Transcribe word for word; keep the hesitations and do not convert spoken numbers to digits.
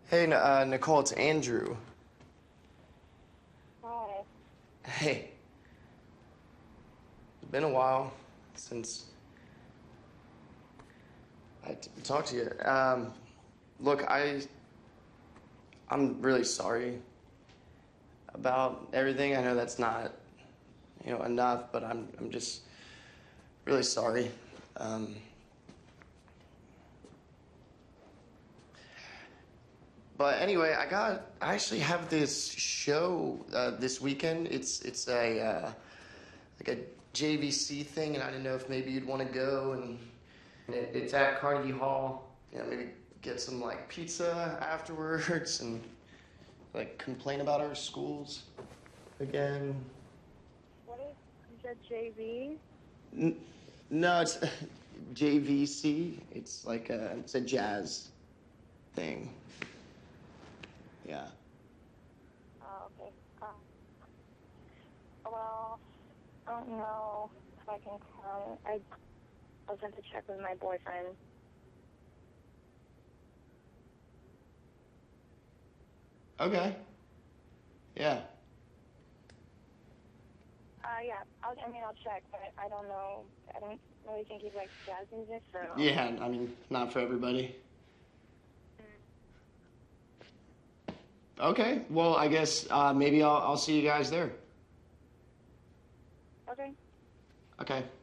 Hey, N- uh, Nicole, it's Andrew. Hi. Hey, it's been a while since I t- talked to you. Um, look, I, I'm really sorry about everything. I know that's not, you know, enough, but I'm, I'm just really sorry. Um, but anyway, I got, I actually have this show uh, this weekend. It's, it's a, uh, like a J V C thing, and I didn't know if maybe you'd want to go. And it, it's at Carnegie Hall. You know, maybe get some like pizza afterwards, and like complain about our schools again. What is, is that J V? N- no, it's J V C. It's like a, it's a jazz thing. Yeah. Oh, okay. Um, well, I don't know if I can come. I I was going to check with my boyfriend. Okay. Yeah. Uh, yeah. I'll, I mean, I'll check, but I don't know. I don't really think he likes jazz music, so. Yeah. I mean, not for everybody. Okay. Well, I guess uh, maybe I'll I'll see you guys there. Okay. Okay.